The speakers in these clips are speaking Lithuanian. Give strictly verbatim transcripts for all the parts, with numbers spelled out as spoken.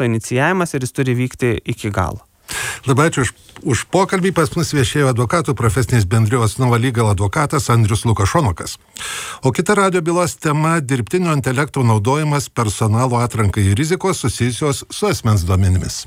proceso inicijavimas ir jis turi vykti iki galo. Labai ačiū už, už pokalbį. Pas mus viešėjo advokatų profesinės bendrijos Nova Legal advokatas Andrius Lukašonokas. O kita radijo bylos tema – dirbtinio intelekto naudojimas personalo atrankai ir rizikos susijusios su asmens duomenimis.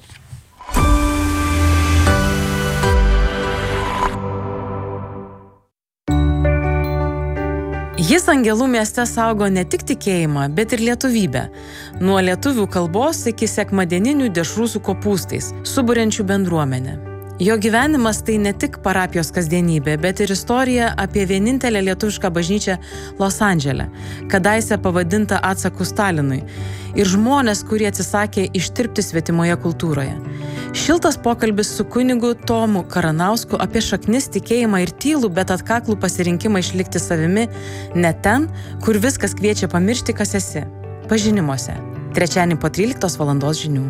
Jis Angelų mieste saugo ne tik tikėjimą, bet ir lietuvybę. Nuo lietuvių kalbos iki sekmadieninių dešrų su kopūstais, suburiančių bendruomenę. Jo gyvenimas tai ne tik parapijos kasdienybė, bet ir istorija apie vienintelę lietuvišką bažnyčią Los Andžele, kadaise pavadinta atsaku Stalinui, ir žmonės, kurie atsisakė ištirpti svetimoje kultūroje. Šiltas pokalbis su kunigu Tomu Karanausku apie šaknis, tikėjimą ir tylų, bet atkaklų pasirinkimą išlikti savimi ne ten, kur viskas kviečia pamiršti, kas esi. Pažinimuose. Trečiadienį po tryliktos valandos žinių.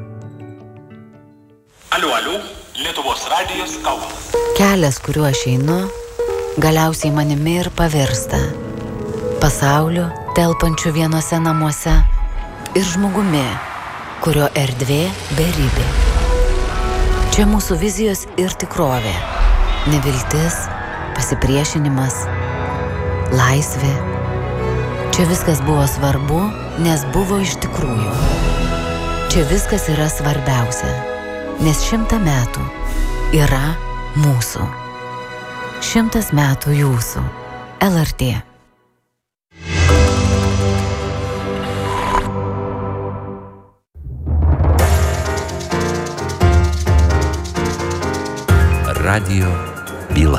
Aliu, aliu, Lietuvos radijas Kaunas. Kelias, kuriuo aš einu, galiausiai manimi ir pavirsta. Pasauliu, telpančiu vienose namuose, ir žmogumi, kurio erdvė beribė. Čia mūsų vizijos ir tikrovė. Neviltis, pasipriešinimas, laisvė. Čia viskas buvo svarbu, nes buvo iš tikrųjų. Čia viskas yra svarbiausia, nes šimtą metų yra mūsų. Šimtas metų jūsų. L R T. Radijo byla.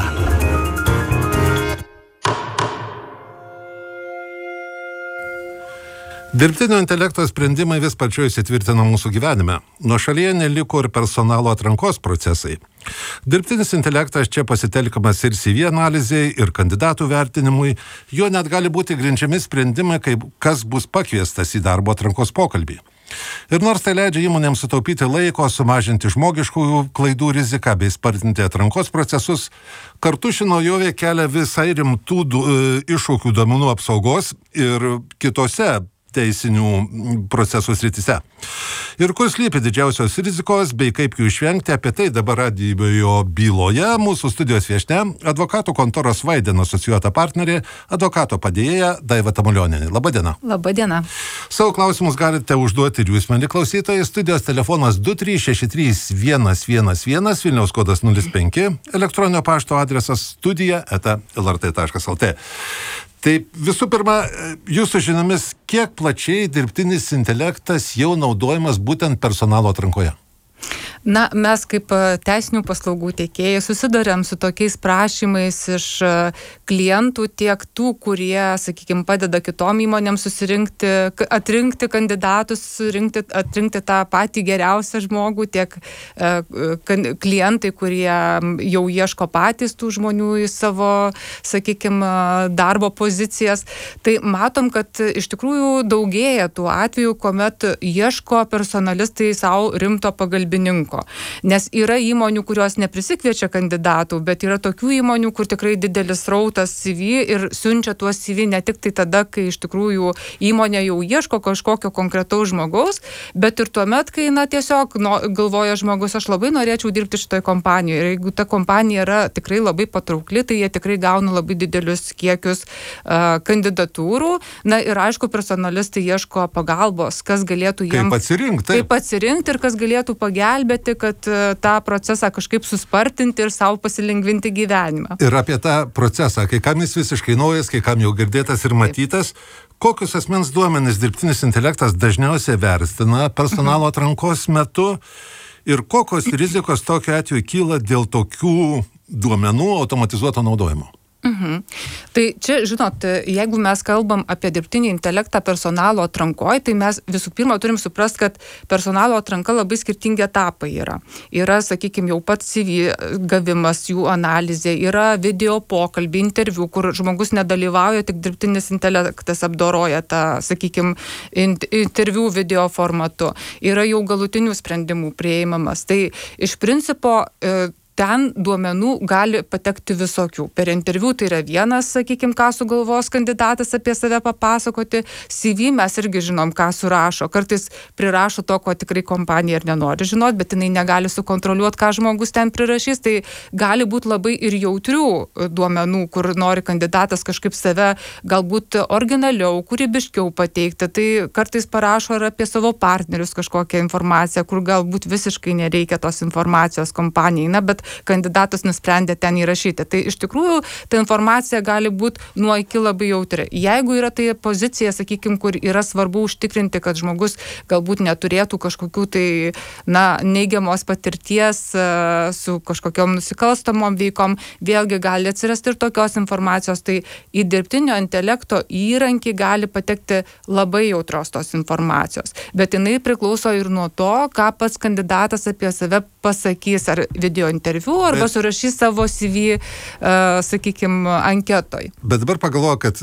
Dirbtinio intelekto sprendimai vis pačioj įsitvirtina mūsų gyvenime. Nuo šalyje neliko ir personalo atrankos procesai. Dirbtinis intelektas čia pasitelkiamas ir C V analizei, ir kandidatų vertinimui. Jo net gali būti grindžiami sprendimai, kaip kas bus pakviestas į darbo atrankos pokalbį. Ir nors tai leidžia įmonėms sutaupyti laiko, sumažinti žmogiškųjų klaidų riziką bei spartinti atrankos procesus, kartu ši naujovė kelia visai rimtų du, iššūkių duomenų apsaugos ir kitose teisinių procesų srityse. Ir kur slypi didžiausios rizikos, bei kaip jų išvengti, apie tai dabar radijo byloje mūsų studijos viešnia, advokatų kontoros Vaiden asocijuota partnerė, advokato padėjėja Daiva Tamulionienė. Labadiena. Labadiena. Savo klausimus galite užduoti ir jūs, mieli klausytojai. Studijos telefonas du trys šeši trys vienas vienas vienas, Vilniaus kodas nulis penki, elektroninio pašto adresas studija eta L R T taškas L T. Tai visų pirma, jūsų žinomis, kiek plačiai dirbtinis intelektas jau naudojamas būtent personalo atrankoje? Na, mes kaip teisinių paslaugų teikėjai susiduriam su tokiais prašymais iš klientų, tiek tų, kurie, sakykime, padeda kitom įmonėm susirinkti, atrinkti kandidatus, surinkti, atrinkti tą patį geriausią žmogų, tiek klientai, kurie jau ieško patys tų žmonių į savo, sakykime, darbo pozicijas. Tai matom, kad iš tikrųjų daugėja tų atvejų, kuomet ieško personalistai savo rimto pagalbininko. Nes yra įmonių, kurios neprisikviečia kandidatų, bet yra tokių įmonių, kur tikrai didelis rautas C V ir siunčia tuos C V ne tik tai tada, kai iš tikrųjų įmonė jau ieško kažkokio konkretaus žmogaus, bet ir tuomet, kai na, tiesiog no, galvoja žmogus, aš labai norėčiau dirbti šitoje kompanijoje. Ir jeigu ta kompanija yra tikrai labai patraukli, tai jie tikrai gauna labai didelius kiekius uh, kandidatūrų. Na ir aišku, personalistai ieško pagalbos, kas galėtų jiems... Kaip atsirinkti. Kaip atsirinkti ir kas galėtų pagelbėti, kad tą procesą kažkaip suspartinti ir savo pasilengvinti gyvenimą. Ir apie tą procesą, kai kam jis visiškai naujas, kai kam jau girdėtas ir matytas, taip. Kokius asmens duomenis dirbtinis intelektas dažniausiai verstina personalo atrankos metu ir kokios rizikos tokiu atveju kyla dėl tokių duomenų automatizuoto naudojimo? Mhm. Tai čia, žinot, jeigu mes kalbam apie dirbtinį intelektą personalo atrankoje, tai mes visų pirma turim suprasti, kad personalo atranka labai skirtingi etapai yra. Yra, sakykime, jau pats C V gavimas, jų analizė, yra video pokalbį, interviu, kur žmogus nedalyvauja, tik dirbtinis intelektas apdoroja tą, sakykime, interviu video formatu. Yra jau galutinių sprendimų prieimamas. Tai iš principo ten duomenų gali patekti visokių. Per interviu tai yra vienas, sakykime, ką sugalvos kandidatas apie save papasakoti. C V mes irgi žinom, ką surašo. Kartais prirašo to, ko tikrai kompanija ir nenori žinot, bet jinai negali sukontroliuoti, ką žmogus ten prirašys. Tai gali būti labai ir jautrių duomenų, kur nori kandidatas kažkaip save galbūt originaliau, kūrybiškiau pateikti. Tai kartais parašo ir apie savo partnerius kažkokią informaciją, kur galbūt visiškai nereikia tos informacijos kompanijai. Na, bet kandidatas nusprendė ten įrašyti. Tai iš tikrųjų ta informacija gali būti nuo iki labai jautri. Jeigu yra tai pozicija, sakykime, kur yra svarbu užtikrinti, kad žmogus galbūt neturėtų kažkokių tai, na, neigiamos patirties uh, su kažkokiom nusikalstamom veikom, vėlgi gali atsirasti ir tokios informacijos. Tai į dirbtinio intelekto įrankį gali patekti labai jautros tos informacijos. Bet jinai priklauso ir nuo to, ką pats kandidatas apie save pasakys, ar video interviu, arba bet, surašys savo C V, uh, sakykime, anketoj. Bet dabar pagalvoju, kad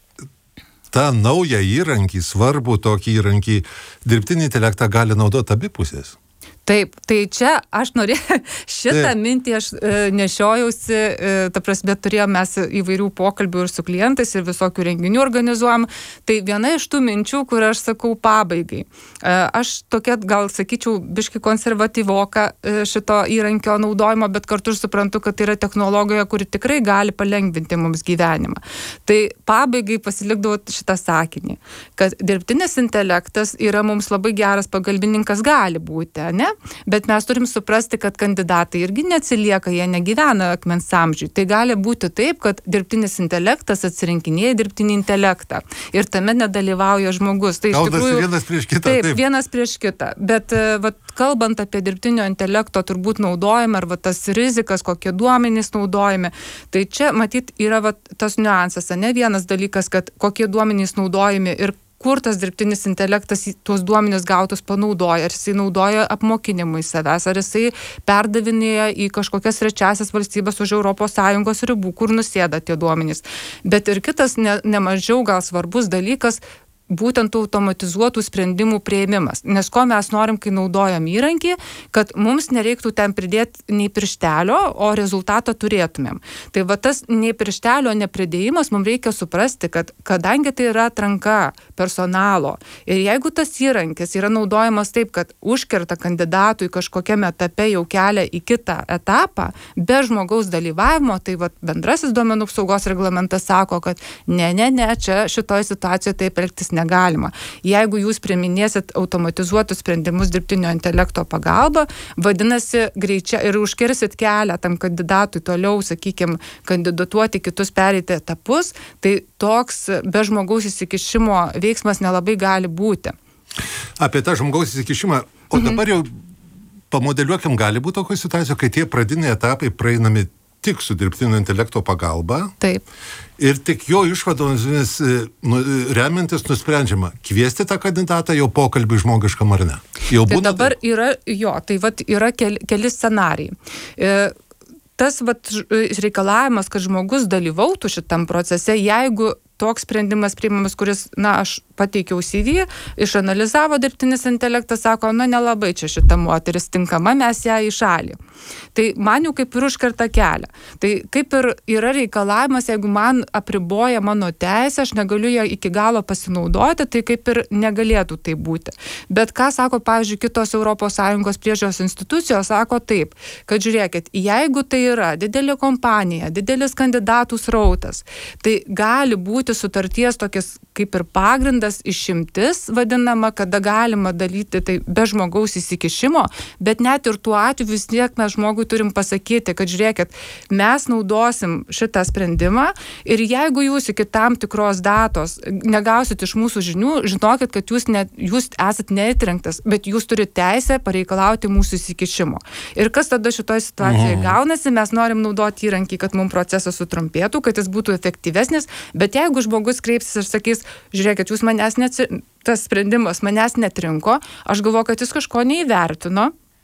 tą naują įrankį, svarbų tokį įrankį, dirbtinį intelektą gali naudoti abi pusės. Taip, tai čia aš norėjau, šitą Taip. mintį aš e, nešiojausi, e, ta prasme, turėjom mes įvairių pokalbių ir su klientais ir visokių renginių organizuojam. Tai viena iš tų minčių, kur aš sakau pabaigai. E, aš tokia, gal sakyčiau, biški konservatyvoka e, šito įrankio naudojimo, bet kartu ir suprantu, kad tai yra technologija, kuri tikrai gali palengvinti mums gyvenimą. Tai pabaigai pasilikdavo šitą sakinį, kad dirbtinis intelektas yra mums labai geras pagalbininkas, gali būti, ne? Bet mes turim suprasti, kad kandidatai irgi neatsilieka, jie negyvena akmens amžiui. Tai gali būti taip, kad dirbtinis intelektas atsirinkinėja dirbtinį intelektą ir tame nedalyvauja žmogus. Tai iš tikrųjų vienas prieš kitą. Taip, taip, vienas prieš kitą. Bet vat, kalbant apie dirbtinio intelekto turbūt naudojimą arba tas rizikas, kokie duomenys naudojami, tai čia matyt yra vat, tas niuansas, ne vienas dalykas, kad kokie duomenys naudojami ir kur tas dirbtinis intelektas tuos duomenis gautus panaudoja, ar jisai naudoja apmokinimui savęs, ar jisai perdavinėja į kažkokias trečiasias valstybės už Europos Sąjungos ribų, kur nusėda tie duomenys. Bet ir kitas ne, nemažiau gal svarbus dalykas, būtent automatizuotų sprendimų priėmimas. Nes ko mes norim, kai naudojam įrankį, kad mums nereiktų ten pridėti nei pirštelio, o rezultatą turėtumėm. Tai va tas nei pirštelio nepridėjimas, mums reikia suprasti, kad kadangi tai yra atranka personalo ir jeigu tas įrankis yra naudojamas taip, kad užkerta kandidatui kažkokiame etape jau kelią į kitą etapą, be žmogaus dalyvavimo, tai va bendrasis duomenų apsaugos reglamentas sako, kad ne, ne, ne, čia šitoje situacijoje taip elgtis negalima. Jeigu jūs priminėsit automatizuotus sprendimus dirbtinio intelekto pagalba, vadinasi, greičia ir užkirsit kelią tam kandidatui toliau, sakykime, kandidatuoti kitus pereiti etapus, tai toks be žmogaus įsikišimo veiksmas nelabai gali būti. Apie tą žmogaus įsikišimą, o mhm. dabar jau pamodeliuokim, gali būti tokių situacijų, kai tie pradiniai etapai praeinami tik su dirbtinio intelekto pagalba. Taip. Ir tik jo išvadomis nu, remiantis nusprendžiama, kviesti tą kandidatą jau pokalbį žmogiškam ar ne. Jau tai būna dabar yra, jo, tai vat yra keli, keli scenarijai. E, tas vat reikalavimas, kad žmogus dalyvautų šitam procese, jeigu toks sprendimas priimamas, kuris, na, aš pateikiau C V, išanalizavo dirbtinis intelektas, sako, na, nelabai čia šita moteris tinkama, mes ją į šalį. Tai man jau kaip ir užkerta kelią. Tai kaip ir yra reikalavimas, jeigu man apriboja mano teisę, aš negaliu ją iki galo pasinaudoti, tai kaip ir negalėtų tai būti. Bet ką sako, pavyzdžiui, kitos Europos Sąjungos priežiūros institucijos, sako taip, kad žiūrėkit, jeigu tai yra didelė kompanija, didelis kandidatų srautas, tai gali būti sutarties tokias kaip ir pagrindas, išimtis vadinama, kada galima dalyti tai be žmogaus įsikišimo, bet net ir tuo atveju vis tiek mes žmogui turim pasakyti, kad žiūrėkit, mes naudosim šitą sprendimą ir jeigu jūs iki tam tikros datos negausit iš mūsų žinių, žinokit, kad jūs, ne, jūs esat neatrinktas, bet jūs turite teisę pareikalauti mūsų įsikišimo. Ir kas tada šitoje situacijoje mhm. gaunasi, mes norim naudoti įrankį, kad mums procesas sutrumpėtų, kad jis būtų efektyvesnis, bet jeigu žmogus kreipsis ir sakys, žiūrėkit, jūs manęs neatsi... tas sprendimas manęs netrinko, aš galvoju, kad jis kažko neįvertino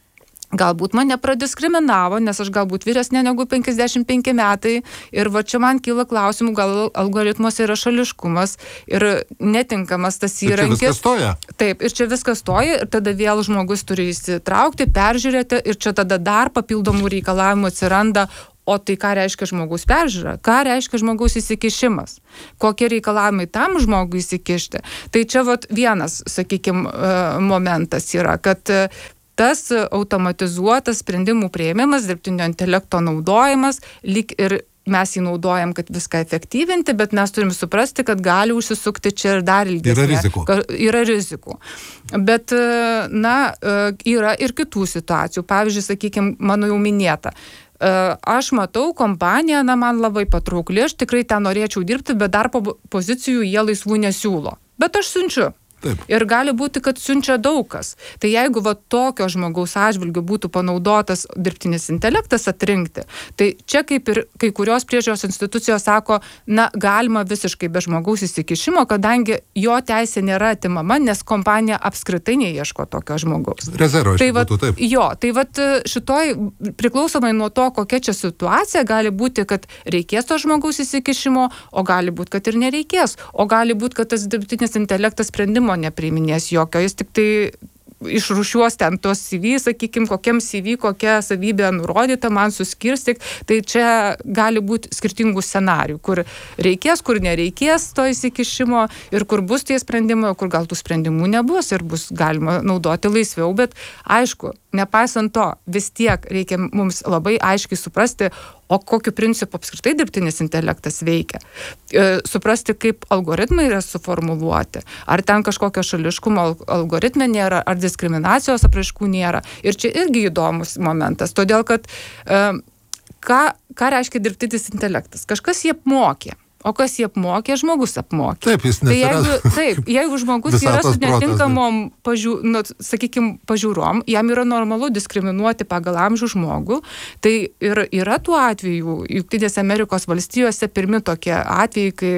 Galbūt mane pradiskriminavo, nes aš galbūt vyresnė negu penkiasdešimt penki metai ir va čia man kyla klausimų, gal algoritmuose yra šališkumas ir netinkamas tas įrankis. Ir čia viskas stoja. Taip, ir čia viskas stoja ir tada vėl žmogus turi įsitraukti, peržiūrėti ir čia tada dar papildomų reikalavimų atsiranda. O tai ką reiškia žmogaus peržiūra? Ką reiškia žmogaus įsikišimas? Kokie reikalavimai tam žmogui įsikišti? Tai čia vat vienas, sakykime, momentas yra, kad tas automatizuotas sprendimų priėmimas, dirbtinio intelekto naudojimas, lyg ir mes jį naudojam, kad viską efektyvinti, bet mes turim suprasti, kad gali užsisukti čia ir dar ilgesnė. Yra rizikų. Yra rizikų. Bet, na, yra ir kitų situacijų. Pavyzdžiui, sakykime, mano jau minėta. Aš matau kompaniją, na, man labai patraukli, aš tikrai ten norėčiau dirbti, bet darbo pozicijų jie laisvų nesiūlo. Bet aš siunčiu. Taip. Ir gali būti, kad siunčia daug kas. Tai jeigu va tokio žmogaus atžvilgiu būtų panaudotas dirbtinis intelektas atrinkti, tai čia kaip ir kai kurios priežiūros institucijos sako, na, galima visiškai be žmogaus įsikišimo, kadangi jo teisė nėra atimama, nes kompanija apskritai neieško tokio žmogaus. Rezervo iš tai va, būtų, taip. Jo, tai va šitoj, priklausomai nuo to, kokia čia situacija, gali būti, kad reikės to žmogaus įsikišimo, o gali būti, kad ir nereikės. O gali būti, kad tas dirbtinis intelektas sprendimo nepriiminės jokio, jis tik tai išrūšiuos ten tos C V, sakykime, kokiam C V, kokia savybė nurodyta, man suskirstyk, tai čia gali būti skirtingų scenarijų, kur reikės, kur nereikės to įsikišimo ir kur bus tie sprendimai, kur gal tų sprendimų nebus ir bus galima naudoti laisviau, bet aišku, nepaisant to, vis tiek reikia mums labai aiškiai suprasti, o kokiu principu apskritai dirbtinis intelektas veikia. E, suprasti, kaip algoritmai yra suformuluoti. Ar ten kažkokio šališkumo algoritme nėra, ar diskriminacijos apraiškų nėra. Ir čia irgi įdomus momentas, todėl kad e, ką, ką reiškia dirbtinis intelektas? Kažkas jį apmokė. O kas jį apmokė? Žmogus apmokė. Taip, jis tai nesirado. jeigu, taip, jeigu žmogus yra su netinkamom, pažiū, nu, sakykime, pažiūrom, jam yra normalu diskriminuoti pagal amžių žmogų, tai ir yra tų atvejų, Jungtinėse Amerikos valstijose pirmi tokie atvejai, kai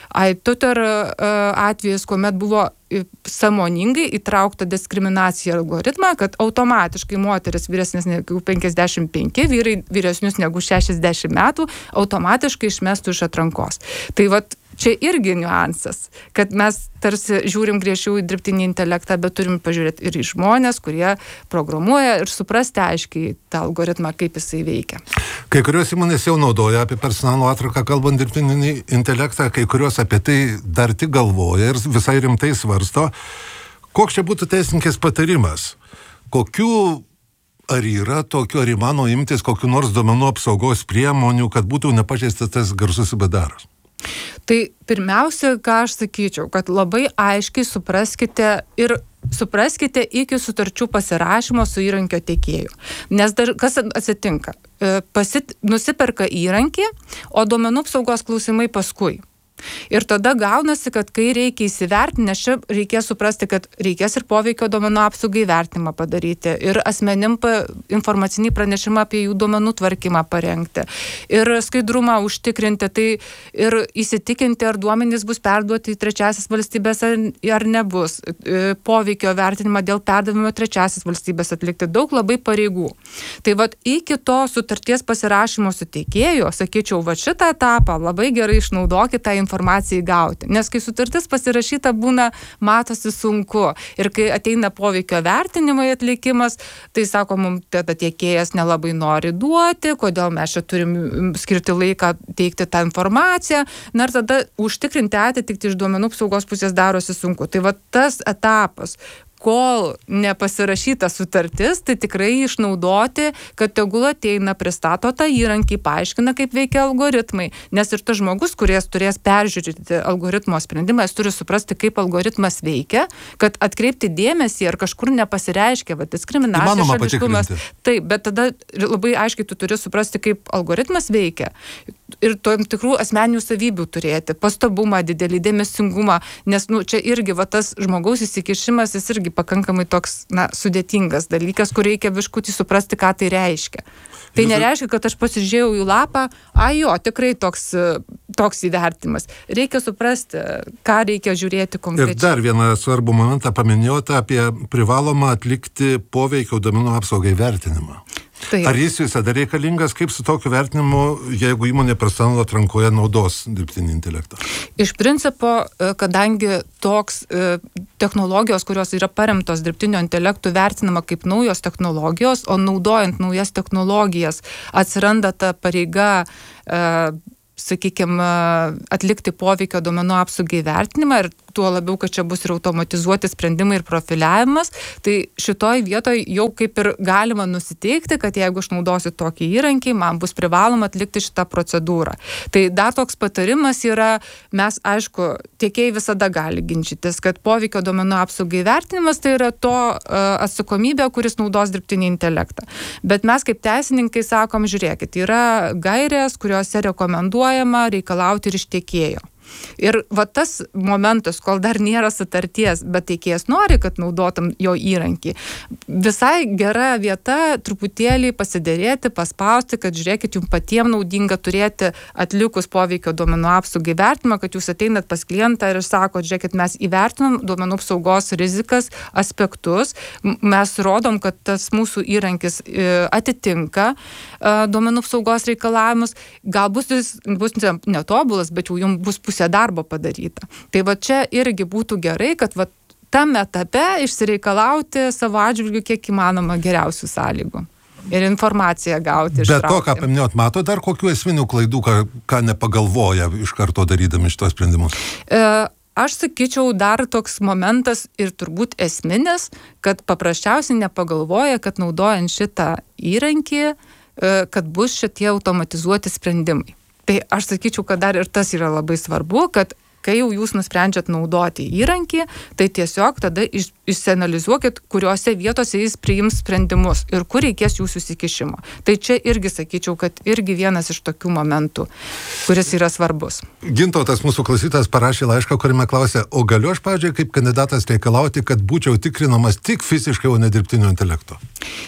iTutor atvejis, kuomet buvo sąmoningai įtraukta diskriminacija algoritmą, kad automatiškai moteris vyresnės negu penkiasdešimt penki, vyrai vyresnius negu šešiasdešimt metų automatiškai išmestų iš atrankos. Tai vat čia irgi niuansas, kad mes tarsi žiūrim griežčiau į dirbtinį intelektą, bet turim pažiūrėti ir į žmonės, kurie programuoja ir suprasti aiškiai tą algoritmą, kaip jisai veikia. Kai kurios įmonės jau naudoja apie personalo atranką kalbant dirbtinį intelektą, kai kurios apie tai dar tik galvoja ir visai rimtai svarsto. Koks čia būtų teisininkės patarimas? Kokių ar yra tokių, ar įmanoma imtis kokių nors duomenų apsaugos priemonių, kad būtų nepažeistas tas garsus B D Aras? Tai pirmiausia, ką aš sakyčiau, kad labai aiškiai supraskite ir supraskite iki sutarčių pasirašymo su įrankio tiekėju. Nes dar kas atsitinka? Pasit, nusiperka įrankį, o duomenų apsaugos klausimai paskui. Ir tada gaunasi, kad kai reikia įsivertinti, nes čia reikės suprasti, kad reikės ir poveikio duomenų apsaugai vertinimą padaryti, ir asmenim pa, informacinį pranešimą apie jų duomenų tvarkymą parengti, ir skaidrumą užtikrinti, tai ir įsitikinti, ar duomenys bus perduoti į trečiasis valstybės ar, ar nebus, poveikio vertinimą dėl perdavimo trečiasis valstybės atlikti, daug labai pareigų. Tai vat iki to sutarties pasirašymo su teikėju, sakyčiau, va šitą etapą labai gerai išnaudokite tą informacijai gauti. Nes kai sutartis pasirašyta būna, matosi sunku. Ir kai ateina poveikio vertinimai atlikimas, tai sako, mums tada tiekėjas nelabai nori duoti, kodėl mes čia turim skirti laiką teikti tą informaciją. Na ir tada užtikrinti atitikti iš duomenų apsaugos pusės darosi sunku. Tai va tas etapas, kol nepasirašyta sutartis, tai tikrai išnaudoti, kad tegul ateina, pristato tą įrankį, paaiškina, kaip veikia algoritmai. Nes ir tas žmogus, kuris turės peržiūrėti algoritmo sprendimą, jis turi suprasti, kaip algoritmas veikia, kad atkreipti dėmesį, ar kažkur nepasireiškia, va, diskriminacija, šališkumas. Taip, bet tada labai aiškiai tu turi suprasti, kaip algoritmas veikia. ir tam tikrų asmeninių savybių turėti, pastabumą, didelį dėmesingumą, nes nu, čia irgi va, tas žmogaus įsikišimas, jis irgi pakankamai toks na, sudėtingas dalykas, kur reikia biškutį suprasti, ką tai reiškia. Tai nereiškia, kad aš pasižiūrėjau į lapą, a jo, tikrai toks, toks įvertimas. Reikia suprasti, ką reikia žiūrėti konkrečiai. Ir dar vieną svarbų momentą paminėjote apie privalomą atlikti poveikio duomenų apsaugai vertinimą. Taip. Ar jis visada reikalingas, kaip su tokiu vertinimu, jeigu įmonė personalo atrankoje naudos dirbtinį intelektą? Iš principo, kadangi toks technologijos, kurios yra paremtos dirbtinio intelektų, vertinama kaip naujos technologijos, o naudojant naujas technologijas atsiranda ta pareiga, sakykime, atlikti poveikio duomenų apsaugai vertinimą ir tuo labiau, kad čia bus ir automatizuoti sprendimai ir profiliavimas, tai šitoj vietoj jau kaip ir galima nusiteikti, kad jeigu aš naudosiu tokį įrankį, man bus privaloma atlikti šitą procedūrą. Tai dar toks patarimas yra, mes aišku, tiekėjai visada gali ginčytis, kad poveikio duomenų apsaugai vertinimas tai yra to uh, atsakomybė, kuris naudos dirbtinį intelektą. Bet mes kaip teisininkai sakom, žiūrėkit, yra gairės, kuriuose rekomenduojama reikalauti ir iš tiekėjo. Ir va tas momentas, kol dar nėra sutarties, bet teikėjas nori, kad naudotum jo įrankį, visai gera vieta truputėlį pasidėrėti, paspausti, kad žiūrėkit, jums patiems naudinga turėti atlikus poveikio duomenų apsaugai vertinimą, kad jūs ateinat pas klientą ir sako, žiūrėkit, mes įvertinam duomenų apsaugos rizikas, aspektus, mes rodom, kad tas mūsų įrankis atitinka duomenų apsaugos reikalavimus, galbūt jis bus netobulas, bet jau jums bus pusė darbo padaryta. Tai va čia irgi būtų gerai, kad va tam etape išsireikalauti savo atžvilgių kiek įmanoma geriausių sąlygų. Ir informaciją gauti iš Bet to, ką paminėjot, mato dar kokių esminių klaidų, ką, ką nepagalvoja iš karto darydami šitos sprendimus? E, aš sakyčiau, dar toks momentas ir turbūt esminis, kad paprasčiausiai nepagalvoja, kad naudojant šitą įrankį, e, kad bus šitie automatizuoti sprendimai. Tai aš sakyčiau, kad dar ir tas yra labai svarbu, kad kai jau jūs nusprendžiat naudoti įrankį, tai tiesiog tada iš, išsianalizuokit, kuriuose vietose jis priims sprendimus ir kur reikės jūsų įsikišimo. Tai čia irgi sakyčiau, kad irgi vienas iš tokių momentų, kuris yra svarbus. Gintautas, mūsų klausytojas, parašė laišką, kuriame klausė, o galiu aš, pavyzdžiui, kaip kandidatas reikalauti, kad būčiau tikrinamas tik fiziškai, o ne dirbtinio intelekto?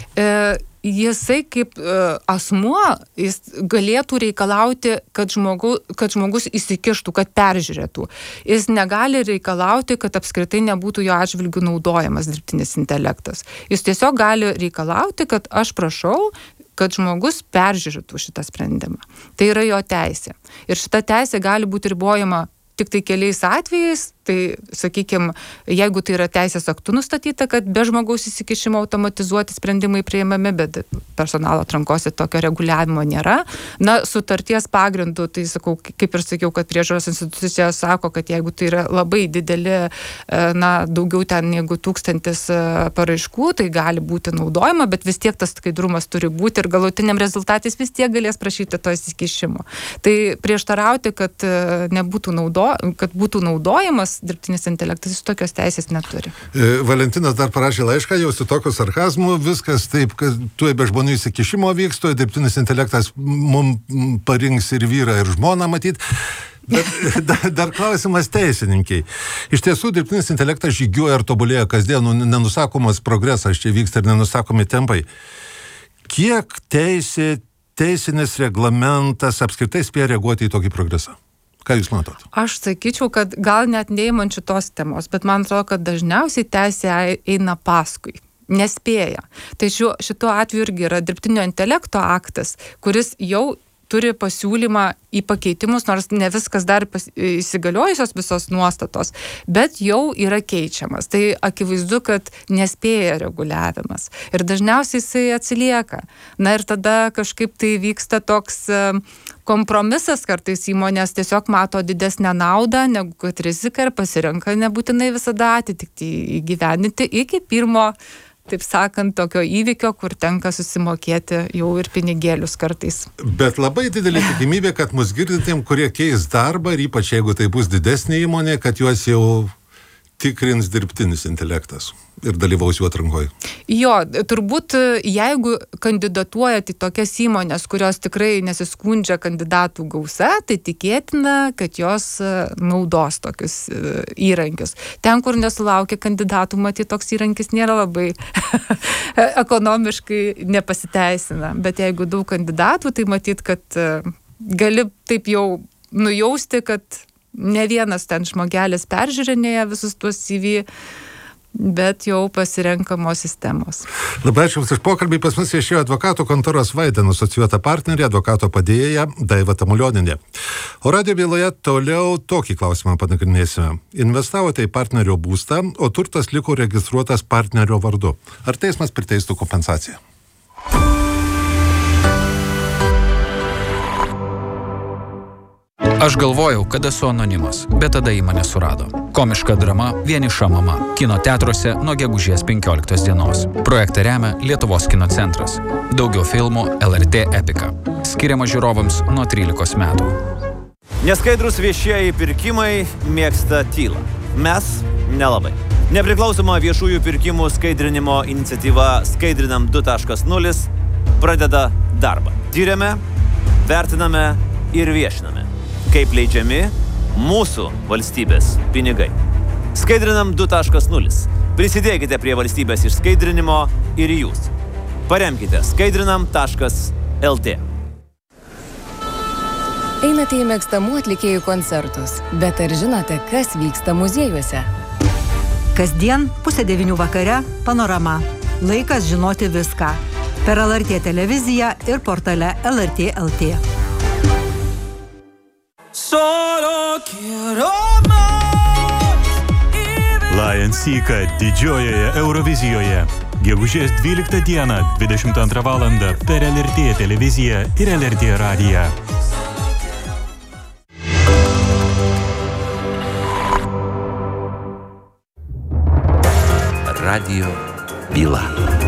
E, Jisai kaip e, asmuo, jis galėtų reikalauti, kad, žmogu, kad žmogus įsikištų, kad peržiūrėtų. Jis negali reikalauti, kad apskritai nebūtų jo atžvilgių naudojamas dirbtinis intelektas. Jis tiesiog gali reikalauti, kad aš prašau, kad žmogus peržiūrėtų šitą sprendimą. Tai yra jo teisė. Ir šita teisė gali būti ribojama tik tai keliais atvejais, tai, sakykime, jeigu tai yra teisės aktų nustatyta, kad be žmogaus įsikišimo automatizuoti sprendimai priimami, bet personalo atrankose tokio reguliavimo nėra. Na, sutarties pagrindu, tai sakau, kaip ir sakiau, kad priežiūros institucija sako, kad jeigu tai yra labai dideli, na, daugiau ten negu tūkstantis paraiškų, tai gali būti naudojama, bet vis tiek tas skaidrumas turi būti ir galutiniam rezultatais vis tiek galės prašyti to įsikišimo. Tai prieštarauti, kad nebūtų naudo, kad būtų naudojamas dirbtinis intelektas, jis tokios teisės neturi. Valentinas dar parašė laišką, jau su tokiu sarkazmu, viskas taip, kad tuoj be žmonių įsikišimo vyks, tuoj dirbtinis intelektas mums parinks ir vyrą, ir žmoną matyt. Bet dar, dar klausimas teisininkiai. Iš tiesų, dirbtinis intelektas žygiuoja ir tobulėja kasdien, nenusakomas progresas čia vyksta ir nenusakomi tempai. Kiek teisė, teisinis reglamentas apskritai spėja reaguoti į tokį progresą? Ką jūs matot? Aš sakyčiau, kad gal net neįmant šitos temos, bet man atrodo, kad dažniausiai teisė eina paskui, nespėja. Tai šiuo, šituo atveju irgi yra dirbtinio intelekto aktas, kuris jau turi pasiūlymą į pakeitimus, nors ne viskas dar pas, įsigaliojusios visos nuostatos, bet jau yra keičiamas. Tai akivaizdu, kad nespėja reguliavimas. Ir dažniausiai jisai atsilieka. Na ir tada kažkaip tai vyksta toks kompromisas, kartais įmonės tiesiog mato didesnę naudą, negu kad riziką ir pasirenka nebūtinai visada atitikti įgyvendinti iki pirmo, taip sakant, tokio įvykio, kur tenka susimokėti jau ir pinigėlius kartais. Bet labai didelė tikimybė, kad mus girdintiem, kurie keis darbą, ir ypač jeigu tai bus didesnė įmonė, kad juos jau tikrins dirbtinis intelektas. ir dalyvaus jų atrankoje? Jo, turbūt jeigu kandidatuojat į tokias įmonės, kurios tikrai nesiskundžia kandidatų gausa, tai tikėtina, kad jos naudos tokius įrankius. Ten, kur nesulaukia kandidatų, matyt, toks įrankis nėra labai ekonomiškai nepasiteisina. Bet jeigu daug kandidatų, tai matyt, kad gali taip jau nujausti, kad ne vienas ten žmogelis peržiūrinėja visus tuos C V, bet jau pasirenkamos sistemos. Labai ačiū Jums už pokalbį. Pas mus viešėjo advokatų kontoros Vaiden asocijuota partnerė, advokato padėjėja Daiva Tamulioninė. O radijo byloje toliau tokį klausimą panagrinėsime. Investavote į partnerio būstą, o turtas liko registruotas partnerio vardu. Ar teismas priteistų kompensaciją? Aš galvojau, kad esu anonimas, bet tada į mane surado. Komiška drama Vieniša mama. Kino teatruose nuo gegužės penkioliktos dienos. Projektą remia Lietuvos kino centras. Daugiau filmų L R T Epika. Skiriama žiūrovams nuo trylikos metų. Neskaidrus viešieji pirkimai mėgsta tylą. Mes nelabai. Nepriklausoma viešųjų pirkimų skaidrinimo iniciatyva Skaidrinam du taškas nulis pradeda darbą. Tyrėme, vertiname ir viešiname, kaip leidžiami mūsų valstybės pinigai. Skaidrinam du taškas nulis. Prisidėkite prie valstybės išskaidrinimo ir jūs. Paremkite skaidrinam taškas L T. Einate į mėgstamų atlikėjų koncertus, bet ar žinote, kas vyksta muziejuose? Kasdien pusę devynių vakare Panorama. Laikas žinoti viską. Per L R T televiziją ir portale L R T L T. Lion Seeka didžiojoje Eurovizijoje. Gegužės dvyliktą dieną, dvidešimt antrą valandą per L R T televiziją ir L R T radiją. Radio byla.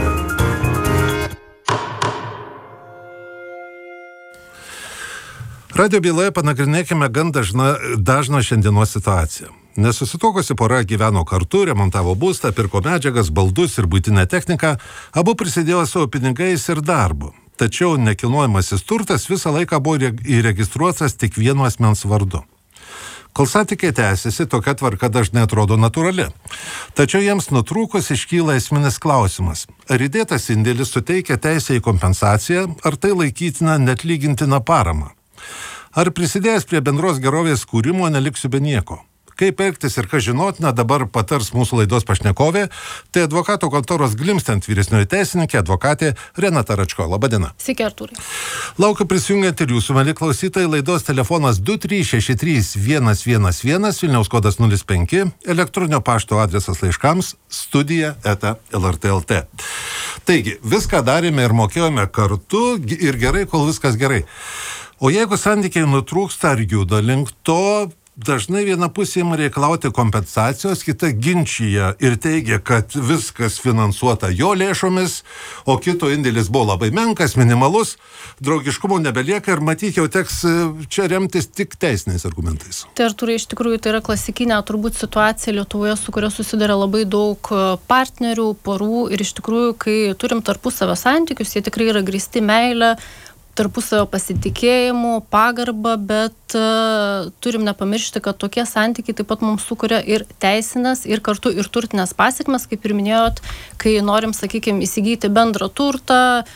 Radio byloje panagrinėkime gan dažną, dažną šiandienos situaciją. Nesusituokusi pora gyveno kartu, remontavo būstą, pirko medžiagas, baldus ir buitinę techniką, abu prisidėjo savo pinigais ir darbu. Tačiau nekilnojamasis turtas visą laiką buvo įregistruotas tik vieno asmens vardu. Kol santykiai tęsiasi, tokia tvarka dažnai atrodo natūrali. Tačiau jiems nutrūkus iškyla esminis klausimas. Ar įdėtas indėlis suteikia teisę į kompensaciją, ar tai laikytina neatlygintina parama? Ar prisidėjęs prie bendros gerovės kūrimo neliksiu be nieko? Kaip elgtis ir kas žinotina, dabar patars mūsų laidos pašnekovė, tai advokato kontoros Glimstent vyresnioji teisininkė, advokatė Renata Račko. Labadiena. Sveiki, Artūrai. Laukiu prisijungiant ir jūsų, mieli klausytojai, laidos telefonas du trys šeši trys vienas vienas vienas, Vilniaus kodas nulis penki, elektroninio pašto adresas laiškams studija eta L R T L T. Taigi, viską darėme ir mokėjome kartu ir gerai, kol viskas gerai. O jeigu santykiai nutrūksta ar juda link to, dažnai viena pusė ima reikalauti kompensacijos, kita ginčija ir teigia, kad viskas finansuota jo lėšomis, o kito indėlis buvo labai menkas, minimalus, draugiškumo nebelieka ir matyt jau teks čia remtis tik teisiniais argumentais. Tai Artūrai, iš tikrųjų tai yra klasikinė turbūt situacija Lietuvoje, su kuria susiduria labai daug partnerių, porų ir iš tikrųjų, kai turim tarpusavio santykius, jie tikrai yra grįsti meilę, tarpusavio pasitikėjimu, pagarbą, bet uh, turim nepamiršti, kad tokie santykiai taip pat mums sukuria ir teisinės, ir kartu ir turtinės pasekmes, kaip ir minėjot, kai norim, sakykime, įsigyti bendrą turtą,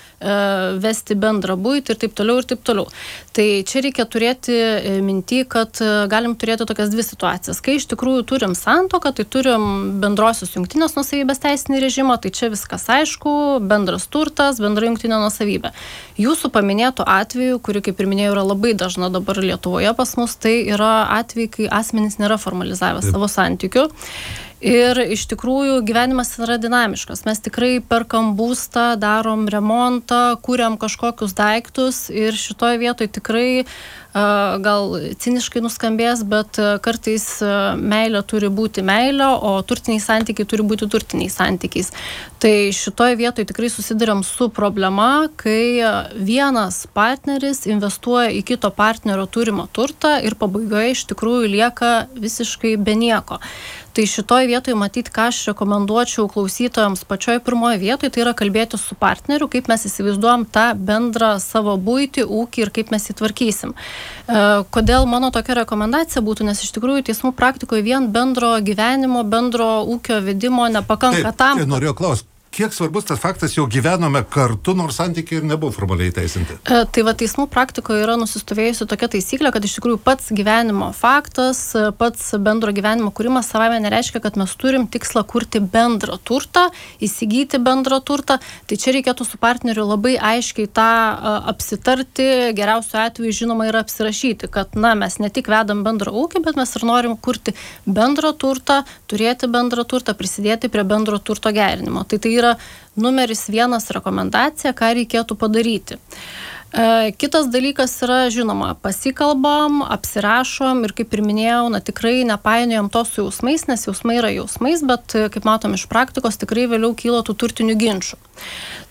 uh, vesti bendrą buitį ir taip toliau ir taip toliau. Tai čia reikia turėti minty, kad uh, galim turėti tokias dvi situacijas. Kai iš tikrųjų turim santuoką, tai turim bendrosios jungtinės nuosavybės teisinį režimą, tai čia viskas aišku, bendras turtas, bendra jungtinė nuosavybė. Jūsų paminėtų atveju, kuri, kaip ir minėjau, yra labai dažna dabar Lietuvoje pas mus, tai yra atvejai, kai asmenys nėra formalizavę Taip. savo santykių. Ir iš tikrųjų gyvenimas yra dinamiškas. Mes tikrai perkam būstą, darom remontą, kuriam kažkokius daiktus ir šitoje vietoje tikrai gal ciniškai nuskambės, bet kartais meilė turi būti meilė, o turtiniai santykiai turi būti turtiniai santykiais. Tai šitoje vietoje tikrai susiduriam su problema, kai vienas partneris investuoja į kito partnerio turimą turtą ir pabaigoje iš tikrųjų lieka visiškai be nieko. Tai šitoje vietoje matyti, ką aš rekomenduočiau klausytojams pačioje pirmoje vietoje, tai yra kalbėti su partneriu, kaip mes įsivaizduojam tą bendrą savo buitį, ūkį ir kaip mes įtvarkysim. Kodėl mano tokia rekomendacija būtų, nes iš tikrųjų teismų praktikoje vien bendro gyvenimo, bendro ūkio vedimo nepakanka Taip, tam. Tai norėjau klausti. Kiek svarbus tas faktas, jau gyvenome kartu, nors santykiai ir nebuvo formaliai teisinti? E, tai va, teismų praktikoje yra nusistovėjusi tokia taisyklė, kad iš tikrųjų pats gyvenimo faktas, pats bendro gyvenimo kūrimas savame nereiškia, kad mes turim tikslą kurti bendrą turtą, įsigyti bendrą turtą. Tai čia reikėtų su partneriu labai aiškiai tą a, apsitarti, geriausiu atveju žinoma yra apsirašyti, kad na, mes ne tik vedam bendrą ūkį, bet mes ir norim kurti bendrą turtą, turėti bendrą turtą, prisidėti prie bendro turto gerinimo. Tai tai yra numeris vienas rekomendacija, ką reikėtų padaryti. E, kitas dalykas yra, žinoma, pasikalbam, apsirašom ir kaip ir minėjau, na tikrai nepainiojam to su jausmais, nes jausmai yra jausmais, bet kaip matom iš praktikos, tikrai vėliau kyla tų turtinių ginčių.